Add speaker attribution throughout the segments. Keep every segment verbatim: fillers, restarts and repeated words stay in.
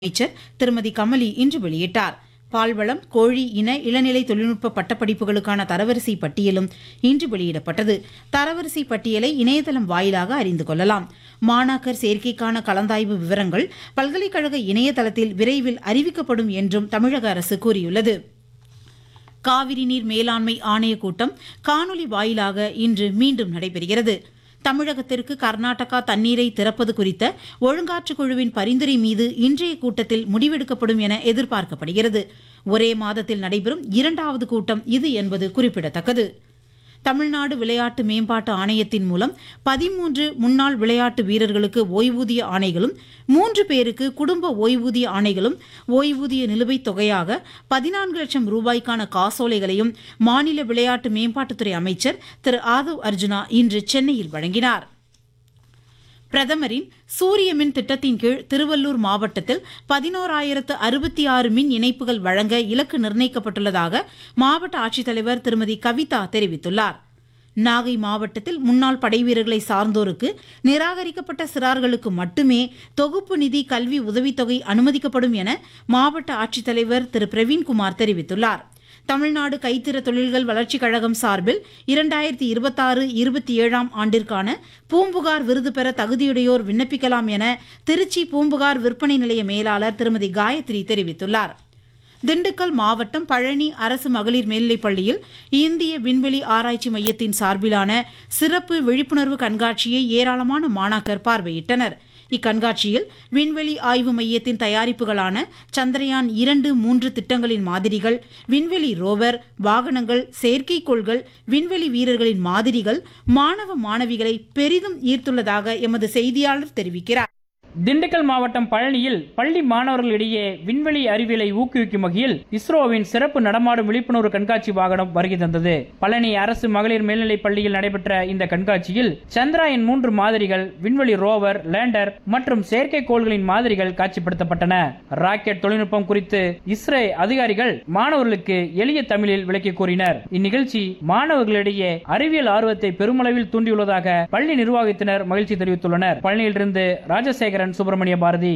Speaker 1: அமைச்சர் திருமதி கமலி இன்று வெளியிட்டார். பால்வளம், கோழி இன இளநிலை தொழில்நுட்ப பட்டப்படிப்புகளுக்கான தரவரிசை பட்டியலும் இன்று வெளியிடப்பட்டது. தரவரிசை பட்டியலை இணையதளம் வாயிலாக அறிந்து கொள்ளலாம். மாணாக்கர் சேர்க்கைக்கான கலந்தாய்வு விவரங்கள் பல்கலைக்கழக இணையதளத்தில் விரைவில் அறிவிக்கப்படும் என்றும் தமிழக அரசு கூறியுள்ளது. காவிரி நீர் மேலாண்மை ஆணையக் கூட்டம் காணொலி வாயிலாக இன்று மீண்டும் நடைபெறுகிறது. தமிழகத்திற்கு கர்நாடகா தண்ணீரை திறப்பது குறித்த ஒழுங்காற்று குழுவின் பரிந்துரை மீது இன்றைய கூட்டத்தில் முடிவெடுக்கப்படும் என எதிர்பார்க்கப்படுகிறது. ஒரே மாதத்தில் நடைபெறும் இரண்டாவது கூட்டம் இது என்பது குறிப்பிடத்தக்கது. தமிழ்நாடு விளையாட்டு மேம்பாட்டு ஆணையத்தின் மூலம் பதிமூன்று முன்னாள் விளையாட்டு வீரர்களுக்கு ஓய்வூதிய ஆணைகளும் மூன்று பேருக்கு குடும்ப ஓய்வூதிய ஆணைகளும் ஓய்வூதிய நிலுவைத் தொகையாக பதினான்கு லட்சம் ரூபாய்க்கான காசோலைகளையும் மாநில விளையாட்டு மேம்பாட்டுத்துறை அமைச்சர் திரு ஆதவ் அர்ஜுனா இன்று சென்னையில் வழங்கினார். பிரதமரின் சூரிய மின் திட்டத்தின் கீழ் திருவள்ளூர் மாவட்டத்தில் பதினோராயிரத்து அறுபத்தி ஆறு மின் இணைப்புகள் வழங்க இலக்கு நிர்ணயிக்கப்பட்டுள்ளதாக மாவட்ட ஆட்சித்தலைவர் திருமதி கவிதா தெரிவித்துள்ளார். நாகை மாவட்டத்தில் முன்னாள் படைவீரர்களை சார்ந்தோருக்கு நிராகரிக்கப்பட்ட சிறார்களுக்கு மட்டுமே தொகுப்பு நிதி கல்வி உதவித்தொகை அனுமதிக்கப்படும் என மாவட்ட ஆட்சித்தலைவர் திரு பிரவீன்குமார் தெரிவித்துள்ளார். தமிழ்நாடு கைத்திற தொழில்கள் வளர்ச்சிக் கழகம் சார்பில் இரண்டாயிரத்தி இருபத்தாறு இருபத்தி ஏழாம் ஆண்டிற்கான பூம்புகார் விருது பெற தகுதியுடையோர் விண்ணப்பிக்கலாம் என திருச்சி பூம்புகார் விற்பனை நிலைய மேலாளர் திருமதி காயத்ரி தெரிவித்துள்ளார். திண்டுக்கல் மாவட்டம் பழனி அரசு மகளிர் மேல்நிலைப் பள்ளியில் இந்திய விண்வெளி ஆராய்ச்சி மையத்தின் சார்பிலான சிறப்பு விழிப்புணர்வு கண்காட்சியை ஏராளமான மாணாக்கர் பார்வையிட்டனர். இக்கண்காட்சியில் விண்வெளி ஆய்வு மையத்தின் தயாரிப்புகளான சந்திரயான் இரண்டு மூன்று திட்டங்களின் மாதிரிகள், விண்வெளி ரோவர், வாகனங்கள், செயற்கைக்கோள்கள், விண்வெளி வீரர்களின் மாதிரிகள் மாணவ மாணவிகளை பெரிதும் ஈர்த்துள்ளதாக எமது செய்தியாளர் தெரிவிக்கிறார்.
Speaker 2: திண்டுக்கல் மாவட்டம் பழனியில் பள்ளி மாணவர்களிடையே விண்வெளி அறிவியலை ஊக்குவிக்கும் வகையில் இஸ்ரோவின் சிறப்பு நடமாடும் விழிப்புணர்வு கண்காட்சி வாகனம் வருகை தந்தது. பழனி அரசு மகளிர் மேல்நிலைப் பள்ளியில் நடைபெற்ற இந்த கண்காட்சியில் சந்திராயன் மூன்று மாதிரிகள், விண்வெளி ரோவர், லேண்டர் மற்றும் செயற்கைக்கோள்களின் மாதிரிகள் காட்சிப்படுத்தப்பட்டன. ராக்கெட் தொழில்நுட்பம் குறித்து இஸ்ரோ அதிகாரிகள் மாணவர்களுக்கு எளிய தமிழில் விளக்கி கூறினர். இந்நிகழ்ச்சி மாணவர்களிடையே அறிவியல் ஆர்வத்தை பெருமளவில் தூண்டியுள்ளதாக பள்ளி நிர்வாகத்தினர் மகிழ்ச்சி தெரிவித்துள்ளனர். பழனியிலிருந்து ராஜசேகரன், சுப்பிரமணிய பாரதி.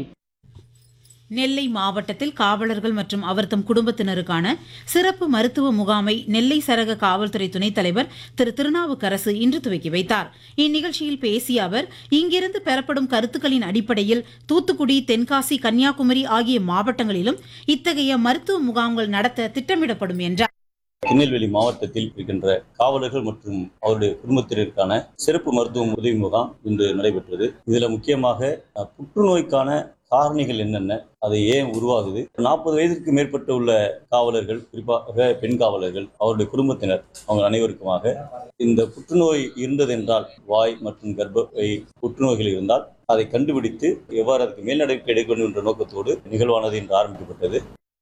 Speaker 1: நெல்லை மாவட்டத்தில் காவலர்கள் மற்றும் அவர்தம் குடும்பத்தினருக்கான சிறப்பு மருத்துவ முகாமை நெல்லை சரக காவல்துறை துணைத் தலைவர் திரு திருநாவுக்கரசு இன்று துவக்கி வைத்தார். இந்நிகழ்ச்சியில் பேசிய அவர், இங்கிருந்து பெறப்படும் கருத்துக்களின் அடிப்படையில் தூத்துக்குடி, தென்காசி, கன்னியாகுமரி ஆகிய மாவட்டங்களிலும் இத்தகைய மருத்துவ முகாம்கள் நடத்த திட்டமிடப்படும் என்றார்.
Speaker 3: திருநெல்வேலி மாவட்டத்தில் இருக்கின்ற காவலர்கள் மற்றும் அவருடைய குடும்பத்தினருக்கான சிறப்பு மருத்துவ உதவி முகாம் இன்று நடைபெற்றது. இதுல முக்கியமாக புற்றுநோய்க்கான காரணிகள் என்னென்ன, அது ஏன் உருவாகுது, நாற்பது வயதிற்கு மேற்பட்ட உள்ள காவலர்கள், குறிப்பாக பெண் காவலர்கள், அவருடைய குடும்பத்தினர், அவங்க அனைவருக்குமாக இந்த புற்றுநோய் இருந்தது என்றால், வாய் மற்றும் கர்ப்பப்பை புற்றுநோய்கள் இருந்தால் அதை கண்டுபிடித்து எவ்வாறு அதுக்கு மேல் நடவடிக்கை எடுக்க வேண்டும் என்ற நோக்கத்தோடு நிகழ்வானது இன்று ஆரம்பிக்கப்பட்டது.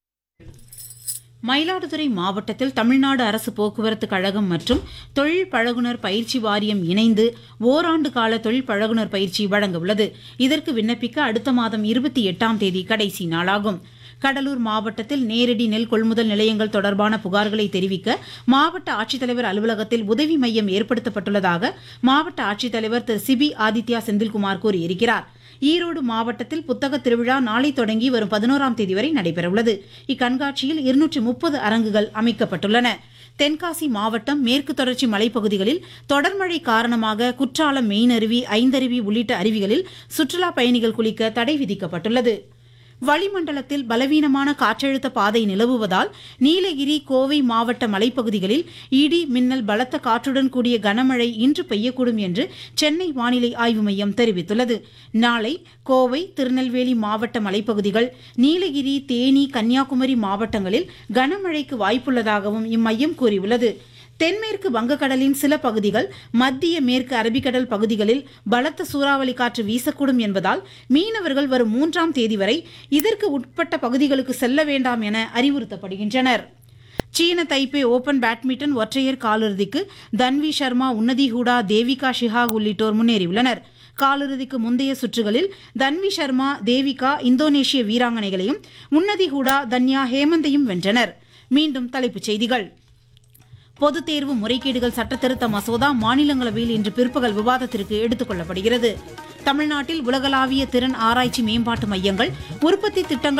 Speaker 1: மயிலாடுதுறை மாவட்டத்தில் தமிழ்நாடு அரசு போக்குவரத்து கழகம் மற்றும் தொழில் பழகுனர் பயிற்சி வாரியம் இணைந்து ஓராண்டு கால தொழில் பழகுனர் பயிற்சி வழங்க உள்ளது. இதற்கு விண்ணப்பிக்க அடுத்த மாதம் இருபத்தி எட்டாம் தேதி கடைசி நாளாகும். கடலூர் மாவட்டத்தில் நேரடி நெல் கொள்முதல் நிலையங்கள் தொடர்பான புகார்களை தெரிவிக்க மாவட்ட ஆட்சித்தலைவர் அலுவலகத்தில் உதவி மையம் ஏற்படுத்தப்பட்டுள்ளதாக மாவட்ட ஆட்சித்தலைவர் திரு சிபி ஆதித்யா செந்தில்குமார் கூறியிருக்கிறார். ஈரோடு மாவட்டத்தில் புத்தக திருவிழா நாளை தொடங்கி வரும் பதினோராம் தேதி வரை நடைபெறவுள்ளது. இக்கண்காட்சியில் இருநூற்றி முப்பது அரங்குகள் அமைக்கப்பட்டுள்ளன. தென்காசி மாவட்டம் மேற்கு தொடர்ச்சி மலைப்பகுதிகளில் தொடர் மழை காரணமாக குற்றாலம், மெயினருவி, ஐந்தருவி உள்ளிட்ட அருவிகளில் சுற்றுலா பயணிகள் குளிக்க தடை விதிக்கப்பட்டுள்ளது. வளிமண்டலத்தில் பலவீனமான காற்றழுத்த பாதை நிலவுவதால் நீலகிரி, கோவை மாவட்ட மலைப்பகுதிகளில் இடி, மின்னல், பலத்த காற்றுடன் கூடிய கனமழை இன்று பெய்யக்கூடும் என்று சென்னை வானிலை ஆய்வு மையம் தெரிவித்துள்ளது. நாளை கோவை, திருநெல்வேலி மாவட்ட மலைப்பகுதிகள், நீலகிரி, தேனி, கன்னியாகுமரி மாவட்டங்களில் கனமழைக்கு வாய்ப்புள்ளதாகவும் இம்மையம் கூறியுள்ளது. தென்மேற்கு வங்கக்கடலின் சில பகுதிகள், மத்திய மேற்கு அரபிக்கடல் பகுதிகளில் பலத்த சூறாவளி காற்று வீசக்கூடும் என்பதால் மீனவர்கள் வரும் மூன்றாம் தேதி வரை இதற்கு உட்பட்ட பகுதிகளுக்கு செல்ல வேண்டாம் என அறிவுறுத்தப்படுகின்றனர். சீன தைப்பே ஓபன் பேட்மிண்டன் ஒற்றையர் காலிறுதிக்கு தன்வி சர்மா, உன்னதி ஹூடா, தேவிகா ஷிஹாக் உள்ளிட்டோர் முன்னேறியுள்ளனர். காலிறுதிக்கு முந்தைய சுற்றுகளில் தன்வி சர்மா, தேவிகா இந்தோனேஷிய வீராங்கனைகளையும், உன்னதி ஹூடா தன்யா ஹேமந்தையும் வென்றனர். மீண்டும் தலைப்புச் செய்திகள். பொதுத் தேர்வு முறைகேடுகள் சட்டத்திருத்த மசோதா மாநிலங்களவையில் இன்று பிற்பகல் விவாதத்திற்கு எடுத்துக் கொள்ளப்படுகிறது. தமிழ்நாட்டில் உலகளாவிய திறன் ஆராய்ச்சி மேம்பாட்டு மையங்கள், உற்பத்தி திட்டங்கள்